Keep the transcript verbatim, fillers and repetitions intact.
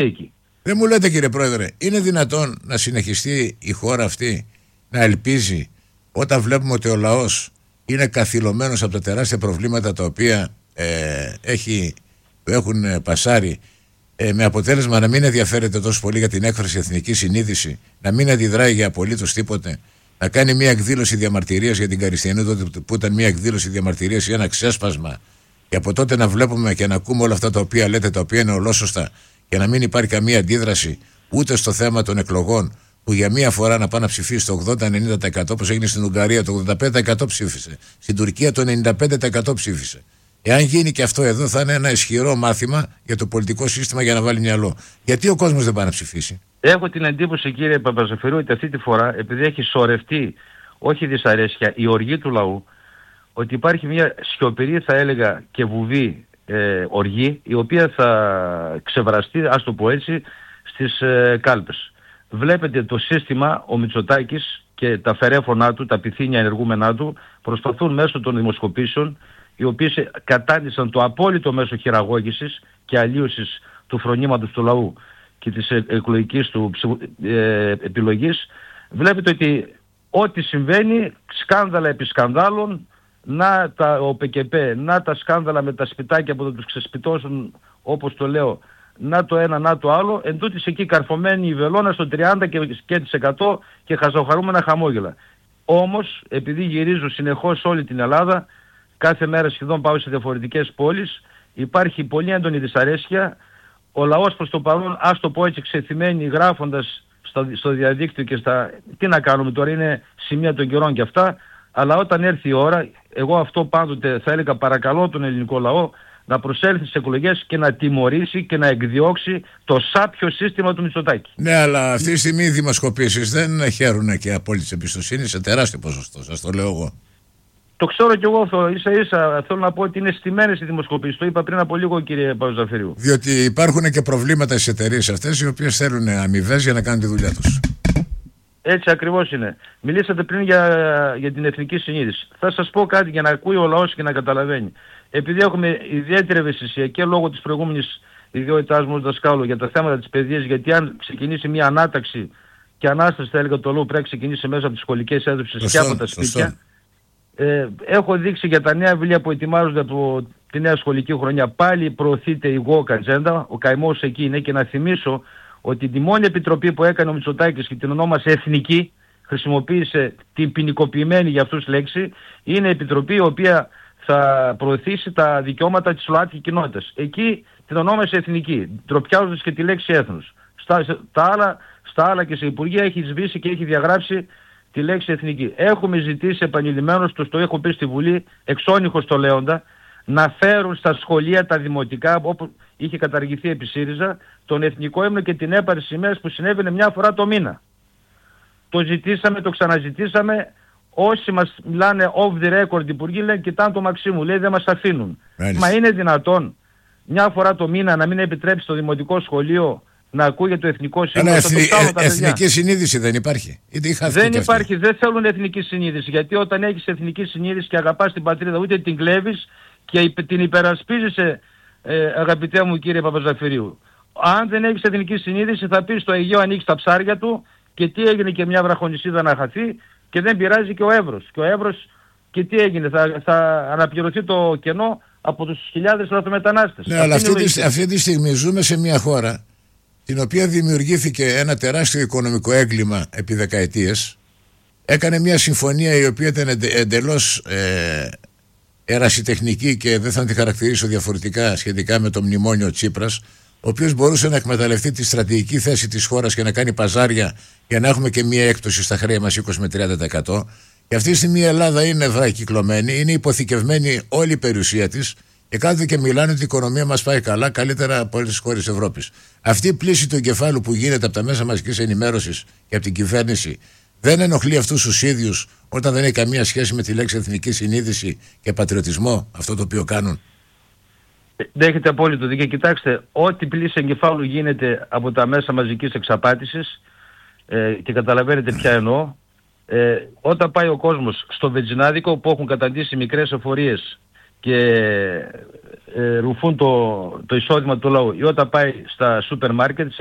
εκεί. Δεν μου λέτε, κύριε Πρόεδρε, είναι δυνατόν να συνεχιστεί η χώρα αυτή να ελπίζει όταν βλέπουμε ότι ο λαός είναι καθυλωμένος από τα τεράστια προβλήματα τα οποία ε, έχει, έχουν πασάρει, ε, με αποτέλεσμα να μην ενδιαφέρεται τόσο πολύ για την έκφραση εθνική συνείδηση, να μην αντιδράει για απολύτως τίποτε, να κάνει μια εκδήλωση διαμαρτυρίας για την Καριστιανή, που ήταν μια εκδήλωση διαμαρτυρίας ή ένα ξέσπασμα, και από τότε να βλέπουμε και να ακούμε όλα αυτά τα οποία λέτε, τα οποία είναι ολόσωστα, και να μην υπάρχει καμία αντίδραση ούτε στο θέμα των εκλογών, που για μία φορά να πάει να ψηφίσει το ογδόντα με ενενήντα τοις εκατό, όπως έγινε στην Ουγγαρία, το ογδόντα πέντε τοις εκατό ψήφισε. Στην Τουρκία το ενενήντα πέντε τοις εκατό ψήφισε. Εάν γίνει και αυτό εδώ, θα είναι ένα ισχυρό μάθημα για το πολιτικό σύστημα για να βάλει μυαλό. Γιατί ο κόσμος δεν πάει να ψηφίσει? Έχω την εντύπωση, κύριε Παπαζαφυρού, ότι αυτή τη φορά, επειδή έχει σωρευτεί, όχι δυσαρέσκεια, η οργή του λαού, ότι υπάρχει μια σιωπηρή, θα έλεγα, και βουβή ε, οργή, η οποία θα ξεβραστεί, ας το πω έτσι, στις ε, κάλπες. Βλέπετε το σύστημα, ο Μητσοτάκης και τα φερέφωνά του, τα πυθύνια ενεργούμενά του, προσπαθούν μέσω των δημοσκοπήσεων, οι οποίες κατάντησαν το απόλυτο μέσο χειραγώγησης και αλλίωσης του φρονήματος του λαού και της εκλογικής του ε, επιλογής. Βλέπετε ότι ό,τι συμβαίνει, σκάνδαλα επί σκανδάλων, να τα ο ΠΚΠ, να τα σκάνδαλα με τα σπιτάκια που θα τους ξεσπιτώσουν, όπως το λέω, να το ένα, να το άλλο, εν τούτης εκεί καρφωμένη η βελόνα στο τριάντα τοις εκατό και χαζοχαρούμενα χαμόγελα. Όμως, επειδή γυρίζω συνεχώς σε όλη την Ελλάδα, κάθε μέρα σχεδόν πάω σε διαφορετικές πόλεις, υπάρχει πολύ έντονη δυσαρέσκεια. Ο λαός προς το παρόν, ας το πω έτσι, ξεθυμένει γράφοντας στο, στο διαδίκτυο και στα... Τι να κάνουμε τώρα, είναι σημεία των καιρών και αυτά, αλλά όταν έρθει η ώρα, εγώ αυτό πάντοτε θα έλεγα, παρακαλώ τον ελληνικό λαό να προσέλθει στις εκλογές και να τιμωρήσει και να εκδιώξει το σάπιο σύστημα του Μητσοτάκη. Ναι, αλλά αυτή τη στιγμή οι δημοσκοπήσεις δεν χαίρουν και απόλυτης εμπιστοσύνη σε τεράστιο ποσοστό, σας το λέω εγώ. Το ξέρω κι εγώ, ίσα ίσα θέλω να πω ότι είναι στημένες οι δημοσκοπήσεις. Το είπα πριν από λίγο, κύριε Παπαζαφυρίου. Διότι υπάρχουν και προβλήματα στις εταιρείες αυτές, οι οποίες θέλουν αμοιβές για να κάνουν τη δουλειά τους. Έτσι ακριβώς είναι. Μιλήσατε πριν για, για την εθνική συνείδηση. Θα σας πω κάτι για να ακούει ο λαός και να καταλαβαίνει. Επειδή έχουμε ιδιαίτερη ευαισθησία και λόγω της προηγούμενης ιδιότητάς μου ως δασκάλου για τα θέματα της παιδείας, γιατί αν ξεκινήσει μια ανάταξη και ανάσταση, θα έλεγα, το λόγο πρέπει να ξεκινήσει μέσα από τις σχολικές έδωσες και από τα σπίτια. Ε, έχω δείξει για τα νέα βιβλία που ετοιμάζονται από τη νέα σχολική χρονιά. Πάλι προωθείται η woke agenda, ο καημός εκεί είναι, και να θυμίσω ότι τη μόνη επιτροπή που έκανε ο Μητσοτάκης και την ονόμασε εθνική, χρησιμοποίησε την ποινικοποιημένη για αυτούς λέξη, είναι η επιτροπή η οποία θα προωθήσει τα δικαιώματα της ΛΟΑΤΚΙ κοινότητας. Εκεί την ονόμασε εθνική, ντροπιάζοντας και τη λέξη έθνους. Στα, στα, άλλα, στα άλλα και σε υπουργεία έχει σβήσει και έχει διαγράψει τη λέξη εθνική. Έχουμε ζητήσει επανειλημμένως, το, το έχω πει στη Βουλή, εξώνυχος το λέοντα, να φέρουν στα σχολεία τα δημοτικά, όπου είχε καταργηθεί επί ΣΥΡΙΖΑ, τον εθνικό ύμνο και την έπαρση σημαίας που συνέβαινε μια φορά το μήνα. Το ζητήσαμε, το ξαναζητήσαμε. Όσοι μας μιλάνε off the record υπουργοί λένε κοιτάνε το Μαξίμου, λέει δεν μας αφήνουν. Μάλιστα. Μα είναι δυνατόν μια φορά το μήνα να μην επιτρέψει το δημοτικό σχολείο να ακούγεται το εθνικό σύμβολο? Εθνι... Ε, εθνική συνείδηση δεν υπάρχει? Δεν υπάρχει, δεν θέλουν εθνική συνείδηση. Γιατί όταν έχεις εθνική συνείδηση και αγαπάς την πατρίδα, ούτε την κλέβεις και την υπερασπίζεσαι, ε, αγαπητέ μου κύριε Παπαζαφυρίου. Αν δεν έχεις εθνική συνείδηση θα πεις στο Αιγαίο ανοίξει τα ψάρια του και τι έγινε και μια βραχονισίδα να χαθεί και δεν πειράζει και ο Εύρος. Και ο Εύρος και τι έγινε, θα, θα αναπληρωθεί το κενό από τους χιλιάδες λαθρομετανάστες. Ναι, αλλά αυτή, τη, αυτή τη στιγμή ζούμε σε μια χώρα την οποία δημιουργήθηκε ένα τεράστιο οικονομικό έγκλημα επί δεκαετίες. Έκανε μια συμφωνία η οποία ήταν εντε, εντελώς ε, ερασιτεχνική και δεν θα τη χαρακτηρίσω διαφορετικά σχετικά με το μνημόνιο Τσίπρας, ο οποίος μπορούσε να εκμεταλλευτεί τη στρατηγική θέση της χώρας και να κάνει παζάρια για να έχουμε και μια έκπτωση στα χρέη μας είκοσι με τριάντα τοις εκατό. Και αυτή τη στιγμή η Ελλάδα είναι βραχυκλωμένη, είναι υποθηκευμένη όλη η περιουσία της και κάθονται και μιλάνε ότι η οικονομία μας πάει καλά, καλύτερα από όλες τις χώρες της Ευρώπης. Αυτή η πλήση του εγκεφάλου που γίνεται από τα μέσα μαζικής ενημέρωσης και από την κυβέρνηση δεν ενοχλεί αυτούς τους ίδιους όταν δεν έχει καμία σχέση με τη λέξη εθνική συνείδηση και πατριωτισμό, αυτό το οποίο κάνουν? Δεν έχετε απόλυτο δίκιο. Κοιτάξτε, ό,τι πλήση εγκεφάλου γίνεται από τα μέσα μαζικής εξαπάτησης, ε, και καταλαβαίνετε ποια εννοώ, ε, όταν πάει ο κόσμος στο βενζινάδικο που έχουν καταντήσει μικρές εφορίες και ε, ρουφούν το, το εισόδημα του λαού, ή όταν πάει στα σούπερ μάρκετ,